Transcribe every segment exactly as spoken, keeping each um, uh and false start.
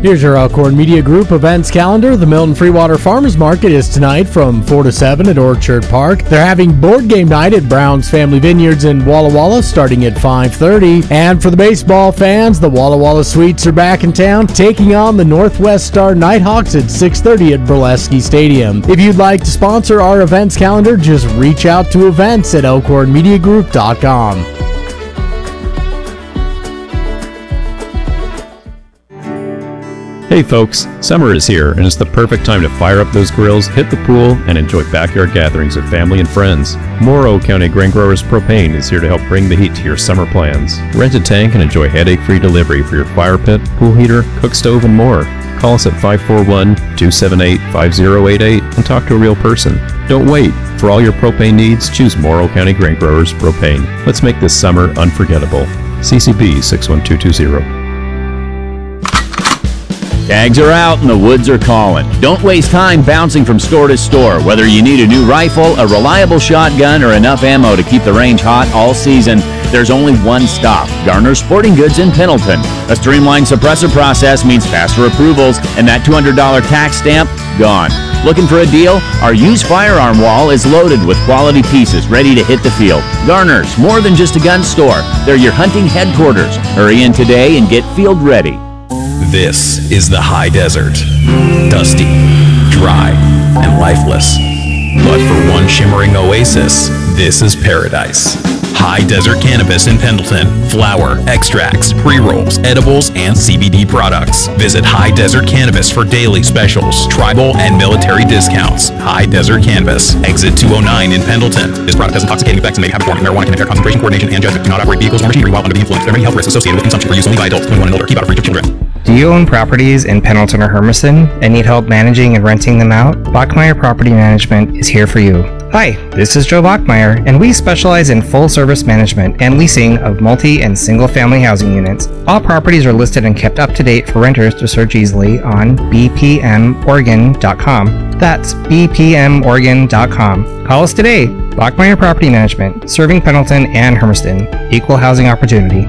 Here's your Elkhorn Media Group events calendar. The Milton Freewater Farmers Market is tonight from four to seven at Orchard Park. They're having board game night at Brown's Family Vineyards in Walla Walla starting at five thirty. And for the baseball fans, the Walla Walla Sweets are back in town, taking on the Northwest Star Nighthawks at six thirty at Burlesky Stadium. If you'd like to sponsor our events calendar, just reach out to events at elkhorn media group dot com. Hey folks, summer is here and it's the perfect time to fire up those grills, hit the pool, and enjoy backyard gatherings with family and friends. Morrow County Grain Growers Propane is here to help bring the heat to your summer plans. Rent a tank and enjoy headache-free delivery for your fire pit, pool heater, cook stove, and more. Call us at five four one, two seven eight, five zero eight eight and talk to a real person. Don't wait. For all your propane needs, choose Morrow County Grain Growers Propane. Let's make this summer unforgettable. C C B six one two two zero. Tags are out and the woods are calling. Don't waste time bouncing from store to store. Whether you need a new rifle, a reliable shotgun, or enough ammo to keep the range hot all season, there's only one stop, Garner Sporting Goods in Pendleton. A streamlined suppressor process means faster approvals, and that two hundred dollars tax stamp, gone. Looking for a deal? Our used firearm wall is loaded with quality pieces ready to hit the field. Garner's, more than just a gun store. They're your hunting headquarters. Hurry in today and get field ready. This is the high desert. Dusty, dry, and lifeless. But for one shimmering oasis, this is paradise. High Desert Cannabis in Pendleton. Flower, extracts, pre-rolls, edibles, and C B D products. Visit High Desert Cannabis for daily specials, tribal, and military discounts. High Desert Cannabis, exit two oh nine in Pendleton. This product has intoxicating effects and may have a form of marijuana can impair concentration, coordination, and judgment. Do not operate vehicles or machinery while under the influence. There are many health risks associated with consumption for use only by adults twenty-one and older. Keep out of reach of children. Do you own properties in Pendleton or Hermiston and need help managing and renting them out? Bachmeyer Property Management is here for you. Hi, this is Joe Bachmeyer, and we specialize in full-service management and leasing of multi- and single-family housing units. All properties are listed and kept up to date for renters to search easily on b p m oregon dot com. That's b p m oregon dot com. Call us today. Bachmeyer Property Management, serving Pendleton and Hermiston. Equal housing opportunity.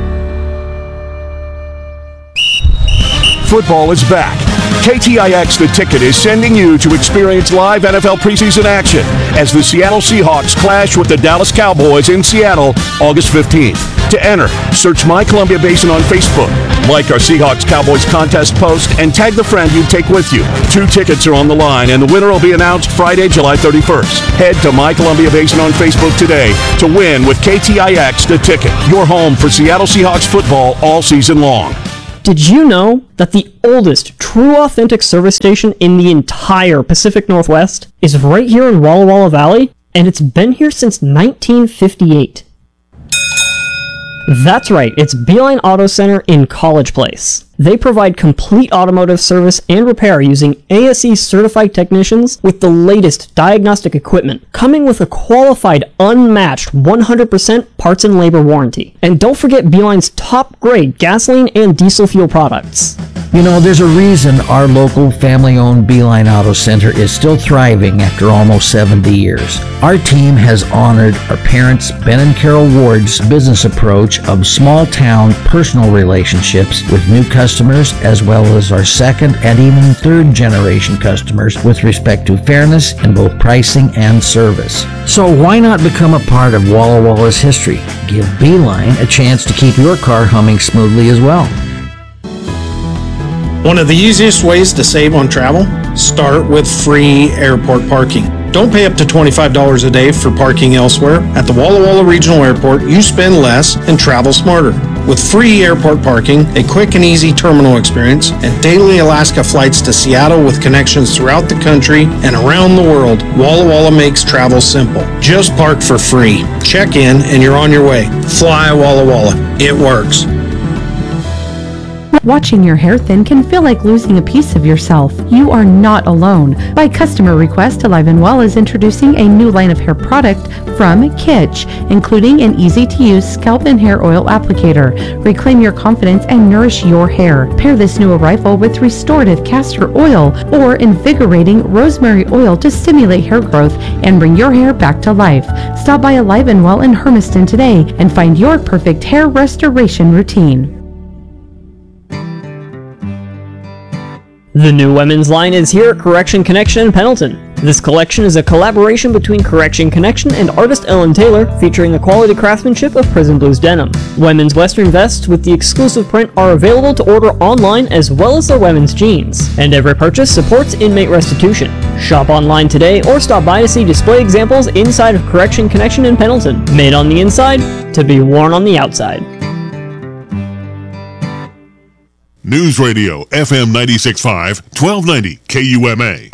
Football is back. K T I X The Ticket is sending you to experience live N F L preseason action as the Seattle Seahawks clash with the Dallas Cowboys in Seattle August fifteenth. To enter, search My Columbia Basin on Facebook, like our Seahawks Cowboys contest post, and tag the friend you take with you. Two tickets are on the line, and the winner will be announced Friday, July thirty-first. Head to My Columbia Basin on Facebook today to win with K T I X The Ticket, your home for Seattle Seahawks football all season long. Did you know that the oldest true authentic service station in the entire Pacific Northwest is right here in Walla Walla Valley, and it's been here since nineteen fifty-eight? That's right, it's Beeline Auto Center in College Place. They provide complete automotive service and repair using A S E certified technicians with the latest diagnostic equipment, coming with a qualified, unmatched one hundred percent parts and labor warranty. And don't forget Beeline's top-grade gasoline and diesel fuel products. You know, there's a reason our local family-owned Beeline Auto Center is still thriving after almost seventy years. Our team has honored our parents, Ben and Carol Ward's business approach of small-town personal relationships with new customers, as well as our second and even third-generation customers with respect to fairness in both pricing and service. So why not become a part of Walla Walla's history? Give Beeline a chance to keep your car humming smoothly as well. One of the easiest ways to save on travel? Start with free airport parking. Don't pay up to twenty-five dollars a day for parking elsewhere. At the Walla Walla Regional Airport, you spend less and travel smarter. With free airport parking, a quick and easy terminal experience, and daily Alaska flights to Seattle with connections throughout the country and around the world, Walla Walla makes travel simple. Just park for free. Check in and you're on your way. Fly Walla Walla. It works. Watching your hair thin can feel like losing a piece of yourself. You are not alone. By customer request, Alive and Well is introducing a new line of hair product from Kitsch, including an easy-to-use scalp and hair oil applicator. Reclaim your confidence and nourish your hair. Pair this new arrival with restorative castor oil or invigorating rosemary oil to stimulate hair growth and bring your hair back to life. Stop by Alive and Well in Hermiston today and find your perfect hair restoration routine. The new women's line is here at Correction Connection in Pendleton. This collection is a collaboration between Correction Connection and artist Ellen Taylor, featuring the quality craftsmanship of Prison Blues denim. Women's western vests with the exclusive print are available to order online, as well as their women's jeans. And every purchase supports inmate restitution. Shop online today or stop by to see display examples inside of Correction Connection in Pendleton. Made on the inside, to be worn on the outside. News Radio F M ninety-six point five, twelve ninety K U M A.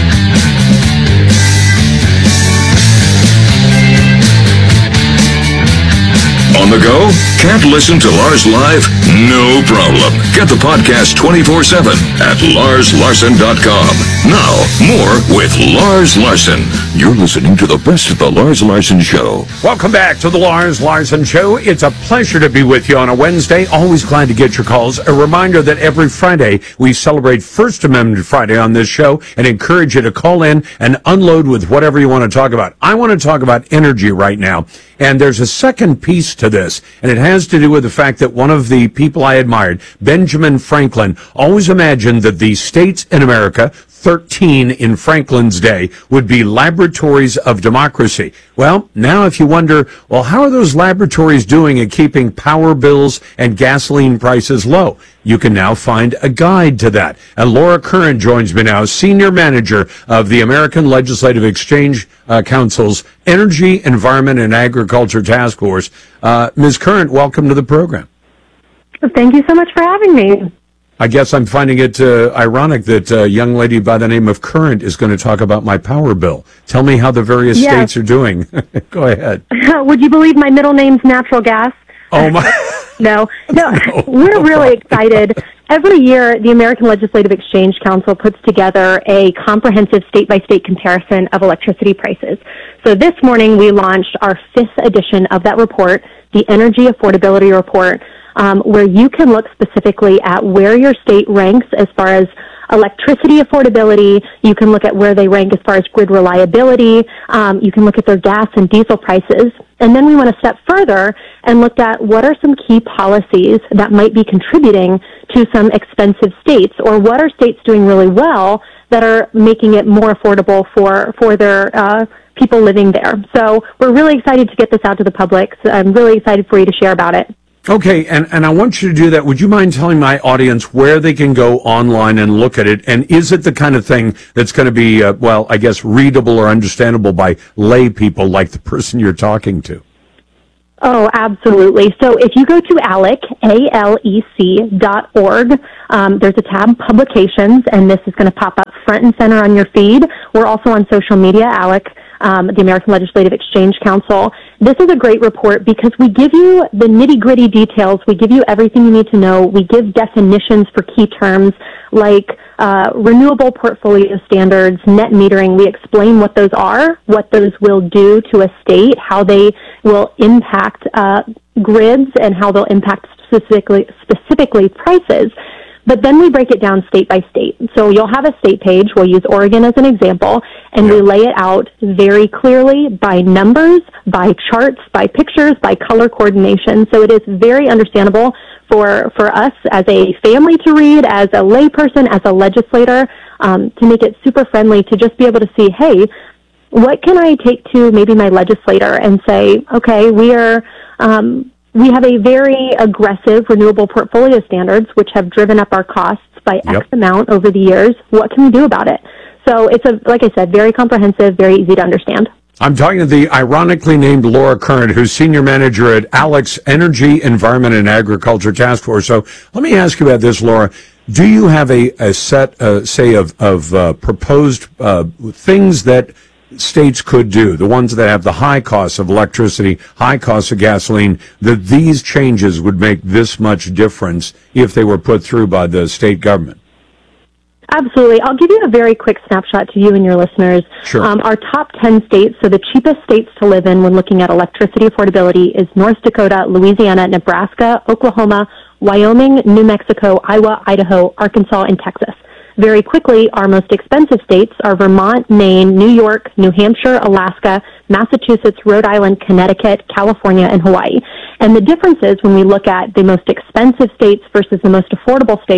On the go? Can't listen to Lars live? No problem. Get the podcast twenty-four seven at lars larson dot com. Now, more with Lars Larson. You're listening to the best of the Lars Larson Show. Welcome back to the Lars Larson Show. It's a pleasure to be with you on a Wednesday. Always glad to get your calls. A reminder that every Friday we celebrate First Amendment Friday on this show and encourage you to call in and unload with whatever you want to talk about. I want to talk about energy right now. And there's a second piece to this, and it has to do with the fact that one of the people I admired, Benjamin Franklin, always imagined that the states in America, thirteen in Franklin's day, would be laboratories of democracy. Well, now if you wonder, well, how are those laboratories doing at keeping power bills and gasoline prices low? You can now find a guide to that. And Laura Curran joins me now, Senior Manager of the American Legislative Exchange uh, Council's Energy, Environment, and Agriculture Task Force. Uh, Miz Curran, welcome to the program. Thank you so much for having me. I guess I'm finding it uh, ironic that a young lady by the name of Current is going to talk about my power bill. Tell me how the various yes. states are doing. Go ahead. Would you believe my middle name's Natural Gas? Oh, my. no, no, no, we're no really problem. excited. Every year, the American Legislative Exchange Council puts together a comprehensive state-by-state comparison of electricity prices. So this morning, we launched our fifth edition of that report, the Energy Affordability Report, um, where you can look specifically at where your state ranks as far as electricity affordability. You can look at where they rank as far as grid reliability. Um, you can look at their gas and diesel prices. And then we want to step further and look at what are some key policies that might be contributing to some expensive states, or what are states doing really well that are making it more affordable for, for their uh, people living there. So we're really excited to get this out to the public. So I'm really excited for you to share about it. Okay, and, and I want you to do that. Would you mind telling my audience where they can go online and look at it? And is it the kind of thing that's going to be, uh, well, I guess, readable or understandable by lay people like the person you're talking to? Oh, absolutely. So if you go to A L E C, A L E C dot org, um, there's a tab, Publications, and this is going to pop up front and center on your feed. We're also on social media, A L E C. Um, the American Legislative Exchange Council. This is a great report because we give you the nitty-gritty details. We give you everything you need to know. We give definitions for key terms like uh, renewable portfolio standards, net metering. We explain what those are, what those will do to a state, how they will impact uh, grids, and how they'll impact specifically, specifically prices. But then we break it down state by state. So you'll have a state page. We'll use Oregon as an example, and we lay it out very clearly by numbers, by charts, by pictures, by color coordination. So it is very understandable for, for us as a family to read, as a layperson, as a legislator, um, to make it super friendly, to just be able to see, hey, what can I take to maybe my legislator and say, okay, we are... Um, We have a very aggressive renewable portfolio standards, which have driven up our costs by Yep. X amount over the years. What can we do about it? So it's, a, like I said, very comprehensive, very easy to understand. I'm talking to the ironically named Laura Curran, who's Senior Manager at A L E C Energy, Environment, and Agriculture Task Force. So let me ask you about this, Laura. Do you have a, a set, uh, say, of, of uh, proposed uh, things that states could do, the ones that have the high costs of electricity, high costs of gasoline, that these changes would make this much difference if they were put through by the state government? Absolutely. I'll give you a very quick snapshot to you and your listeners. Sure. Um, our top ten states, so the cheapest states to live in when looking at electricity affordability, is North Dakota, Louisiana, Nebraska, Oklahoma, Wyoming, New Mexico, Iowa, Idaho, Arkansas, and Texas. Very quickly, our most expensive states are Vermont, Maine, New York, New Hampshire, Alaska, Massachusetts, Rhode Island, Connecticut, California, and Hawaii. And the differences when we look at the most expensive states versus the most affordable states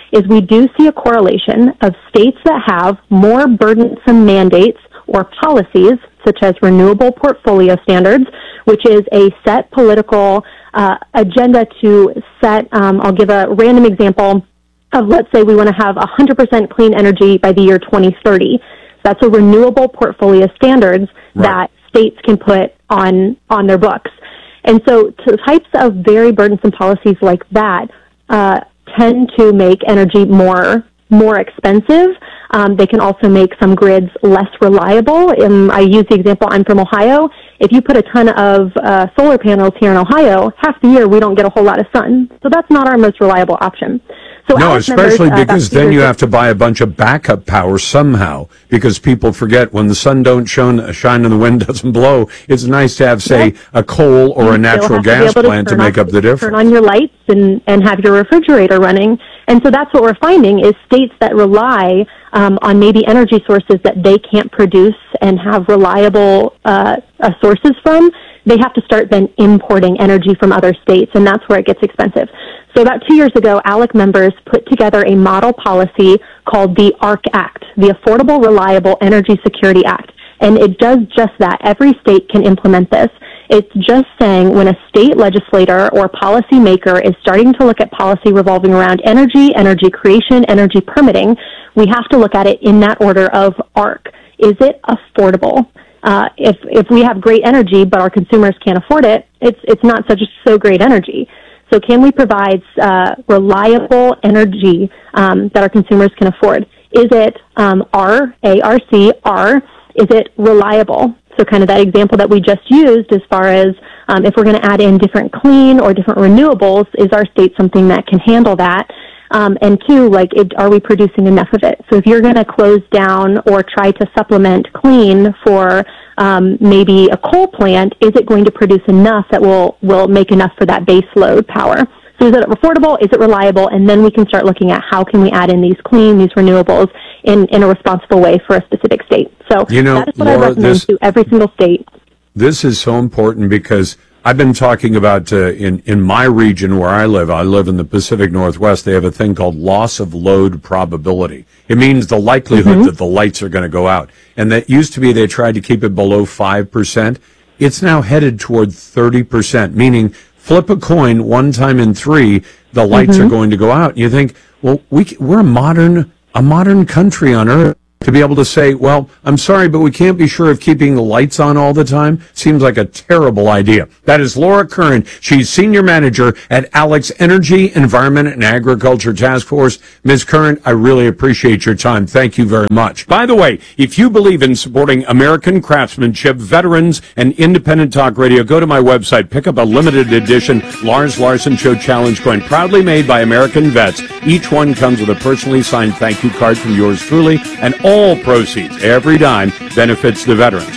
is we do see a correlation of states that have more burdensome mandates or policies, such as renewable portfolio standards, which is a set political uh, agenda to set, um, I'll give a random example of, let's say we want to have one hundred percent clean energy by the year twenty thirty. So that's a renewable portfolio standards right. that states can put on, on their books. And so to types of very burdensome policies like that uh, tend to make energy more more expensive. Um, they can also make some grids less reliable. Um, I use the example, I'm from Ohio. If you put a ton of uh, solar panels here in Ohio, half the year we don't get a whole lot of sun. So that's not our most reliable option. So no, Alex especially members, uh, because then you have to buy a bunch of backup power somehow, because people forget when the sun don't shine, shine and the wind doesn't blow, it's nice to have, say, yes. a coal or you a natural gas to plant to, to make on, up the difference. Turn on your lights and, and have your refrigerator running. And so that's what we're finding is states that rely um, on maybe energy sources that they can't produce and have reliable uh, uh, sources from, they have to start then importing energy from other states, and that's where it gets expensive. So about two years ago, ALEC members put together a model policy called the ARC Act, the Affordable Reliable Energy Security Act. And it does just that. Every state can implement this. It's just saying when a state legislator or policymaker is starting to look at policy revolving around energy, energy creation, energy permitting, we have to look at it in that order of ARC. Is it affordable? Uh, if if we have great energy but our consumers can't afford it, it's it's not such so great energy. So can we provide uh, reliable energy um, that our consumers can afford? Is it um, R, A R C, R? Is it reliable? So kind of that example that we just used as far as um, if we're going to add in different clean or different renewables, is our state something that can handle that? Um, and two, like, it, are we producing enough of it? So if you're going to close down or try to supplement clean for um, maybe a coal plant, is it going to produce enough that will, will make enough for that base load power? So is it affordable? Is it reliable? And then we can start looking at how can we add in these clean, these renewables in, in a responsible way for a specific state. So you know, that is what Laura, I recommend this, to every single state. This is so important because I've been talking about uh, in, in my region where I live, I live in the Pacific Northwest, they have a thing called loss of load probability. It means the likelihood mm-hmm. that the lights are going to go out. And that used to be they tried to keep it below five percent. It's now headed toward thirty percent, meaning flip a coin one time in three, the lights mm-hmm. are going to go out. You think, well, we, we're a modern, a modern country on Earth. To be able to say, well, I'm sorry, but we can't be sure of keeping the lights on all the time seems like a terrible idea. That is Laura Curran. She's Senior Manager at ALEC's Energy, Environment, and Agriculture Task Force. Miz Curran, I really appreciate your time. Thank you very much. By the way, if you believe in supporting American craftsmanship, veterans, and independent talk radio, go to my website, pick up a limited edition Lars Larson Show Challenge coin, proudly made by American vets. Each one comes with a personally signed thank you card from yours truly, and all All proceeds, every dime, benefits the veterans.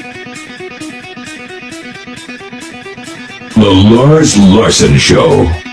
The Lars Larson Show.